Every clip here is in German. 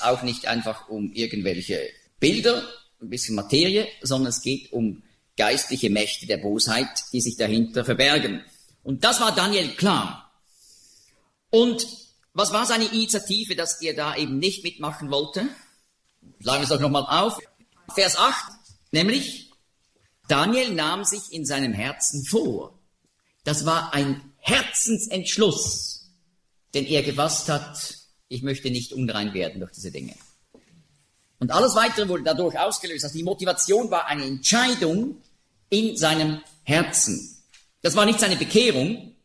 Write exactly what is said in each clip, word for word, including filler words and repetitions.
auch nicht einfach um irgendwelche Bilder, ein bisschen Materie, sondern es geht um geistliche Mächte der Bosheit, die sich dahinter verbergen. Und das war Daniel klar. Und was war seine Initiative, dass er da eben nicht mitmachen wollte? Schlagen wir es doch nochmal auf. Vers acht, nämlich, Daniel nahm sich in seinem Herzen vor. Das war ein Herzensentschluss, den er gefasst hat, ich möchte nicht unrein werden durch diese Dinge. Und alles Weitere wurde dadurch ausgelöst. Also die Motivation war eine Entscheidung in seinem Herzen. Das war nicht seine Bekehrung,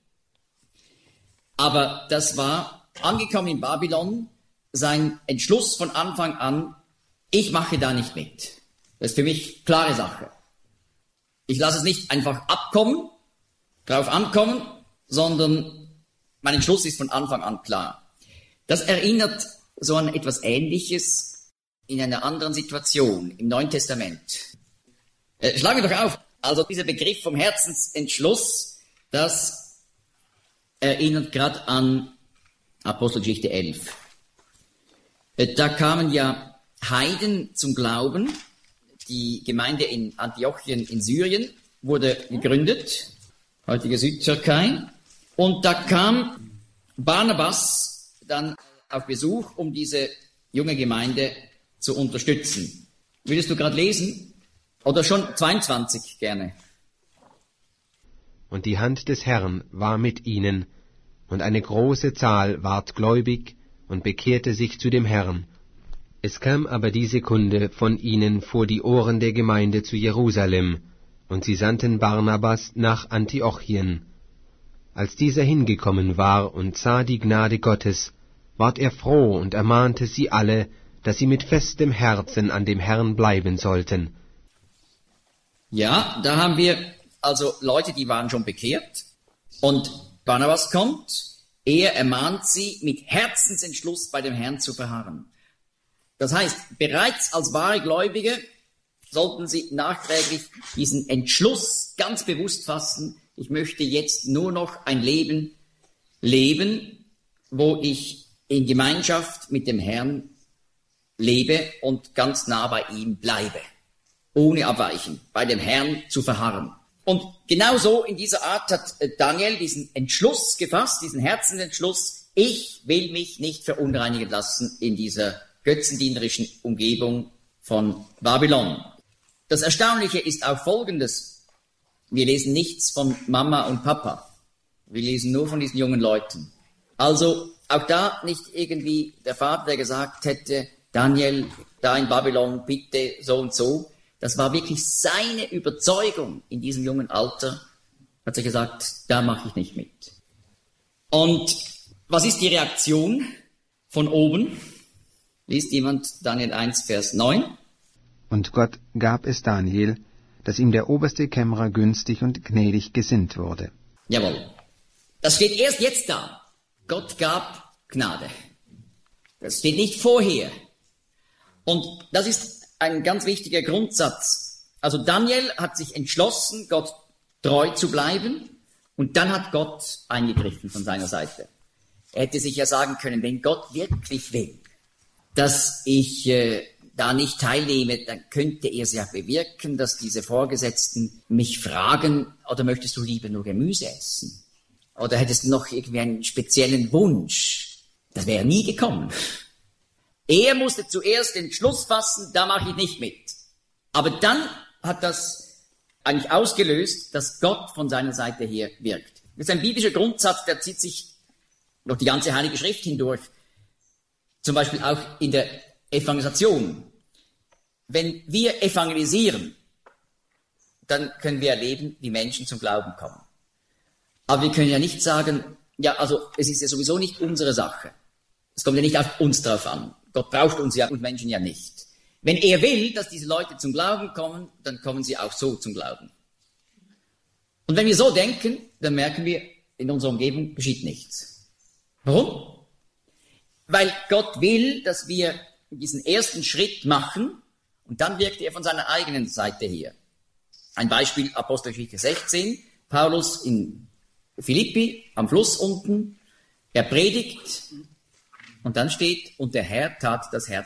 aber das war angekommen in Babylon, sein Entschluss von Anfang an, ich mache da nicht mit. Das ist für mich klare Sache. Ich lasse es nicht einfach abkommen, drauf ankommen, sondern mein Entschluss ist von Anfang an klar. Das erinnert so an etwas Ähnliches in einer anderen Situation im Neuen Testament. Äh, schlagen wir doch auf. Also dieser Begriff vom Herzensentschluss, das erinnert gerade an Apostelgeschichte elf. Äh, da kamen ja Heiden zum Glauben. Die Gemeinde in Antiochien in Syrien wurde gegründet, heutige Südtürkei. Und da kam Barnabas dann auf Besuch, um diese junge Gemeinde zu unterstützen. Würdest du gerade lesen? Oder schon zweiundzwanzig gerne. Und die Hand des Herrn war mit ihnen, und eine große Zahl ward gläubig und bekehrte sich zu dem Herrn. Es kam aber diese Kunde von ihnen vor die Ohren der Gemeinde zu Jerusalem, und sie sandten Barnabas nach Antiochien. Als dieser hingekommen war und sah die Gnade Gottes, ward er froh und ermahnte sie alle, dass sie mit festem Herzen an dem Herrn bleiben sollten. Ja, da haben wir also Leute, die waren schon bekehrt, und Barnabas kommt, er ermahnt sie, mit Herzensentschluss bei dem Herrn zu verharren. Das heißt, bereits als wahre Gläubige sollten sie nachträglich diesen Entschluss ganz bewusst fassen, ich möchte jetzt nur noch ein Leben leben, wo ich in Gemeinschaft mit dem Herrn lebe und ganz nah bei ihm bleibe, ohne abweichen, bei dem Herrn zu verharren. Und genauso in dieser Art hat Daniel diesen Entschluss gefasst, diesen Herzensentschluss, ich will mich nicht verunreinigen lassen in dieser götzendienerischen Umgebung von Babylon. Das Erstaunliche ist auch Folgendes. Wir lesen nichts von Mama und Papa. Wir lesen nur von diesen jungen Leuten. Also auch da nicht irgendwie der Vater, der gesagt hätte, Daniel, da in Babylon, bitte so und so. Das war wirklich seine Überzeugung in diesem jungen Alter. Hat er gesagt, da mache ich nicht mit. Und was ist die Reaktion von oben? Liest jemand Daniel eins, Vers neun? Und Gott gab es Daniel, dass ihm der oberste Kämmerer günstig und gnädig gesinnt wurde. Jawohl. Das steht erst jetzt da. Gott gab Gnade. Das steht nicht vorher. Und das ist ein ganz wichtiger Grundsatz. Also Daniel hat sich entschlossen, Gott treu zu bleiben, und dann hat Gott eingegriffen von seiner Seite. Er hätte sich ja sagen können, wenn Gott wirklich will, dass ich äh, da nicht teilnehme, dann könnte er es ja bewirken, dass diese Vorgesetzten mich fragen, oder möchtest du lieber nur Gemüse essen? Oder hättest du noch irgendwie einen speziellen Wunsch? Das wäre nie gekommen. Er musste zuerst den Entschluss fassen, da mache ich nicht mit. Aber dann hat das eigentlich ausgelöst, dass Gott von seiner Seite her wirkt. Das ist ein biblischer Grundsatz, der zieht sich durch die ganze Heilige Schrift hindurch. Zum Beispiel auch in der Evangelisation. Wenn wir evangelisieren, dann können wir erleben, wie Menschen zum Glauben kommen. Aber wir können ja nicht sagen, ja, also es ist ja sowieso nicht unsere Sache. Es kommt ja nicht auf uns drauf an. Gott braucht uns ja und Menschen ja nicht. Wenn er will, dass diese Leute zum Glauben kommen, dann kommen sie auch so zum Glauben. Und wenn wir so denken, dann merken wir, in unserer Umgebung geschieht nichts. Warum? Weil Gott will, dass wir diesen ersten Schritt machen, und dann wirkt er von seiner eigenen Seite her. Ein Beispiel, Apostelgeschichte sechzehn, Paulus in Philippi, am Fluss unten, er predigt, und dann steht, und der Herr tat das Herz